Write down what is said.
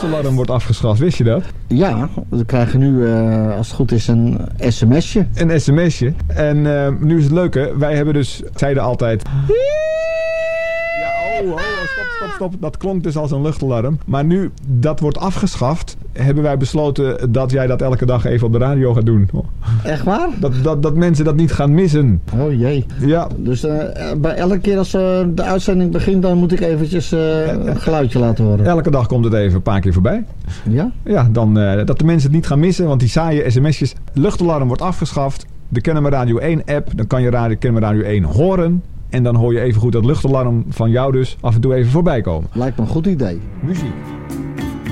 luchtalarm wordt afgeschaft. Wist je dat? Ja, we krijgen nu, als het goed is, een sms'je. Een sms'je. En nu is het leuke. Wij hebben dus, zeiden altijd... Stop. Dat klonk dus als een luchtalarm. Maar nu dat wordt afgeschaft, hebben wij besloten dat jij dat elke dag even op de radio gaat doen. Echt waar? Dat mensen dat niet gaan missen. Oh jee. Ja. Dus bij elke keer als de uitzending begint, dan moet ik eventjes een geluidje laten horen. Elke dag komt het even een paar keer voorbij. Ja? Ja, dan dat de mensen het niet gaan missen, want die saaie sms'jes. Luchtalarm wordt afgeschaft. De Kennemer Radio 1 app, dan kan je Kennemer Radio 1 horen. En dan hoor je even goed dat luchtalarm van jou dus af en toe even voorbij komen. Lijkt me een goed idee. Muziek.